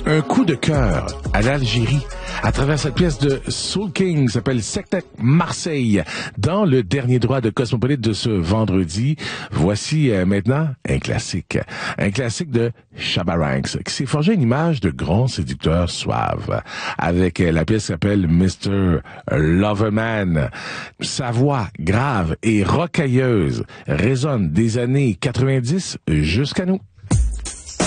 Un coup de cœur à l'Algérie à travers cette pièce de Soul King qui s'appelle Sectet Marseille dans le dernier droit de Cosmopolite de ce vendredi. Voici maintenant un classique de Shabba Ranks qui s'est forgé une image de grand séducteur suave avec la pièce qui s'appelle Mr. Loverman. Sa voix grave et rocailleuse résonne des années 90 jusqu'à nous.